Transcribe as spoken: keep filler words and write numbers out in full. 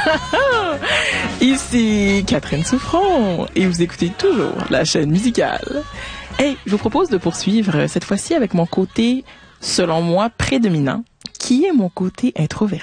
Ici Catherine Souffron et vous écoutez toujours la chaîne musicale. Et je vous propose de poursuivre cette fois-ci avec mon côté, selon moi, prédominant, qui est mon côté introverti.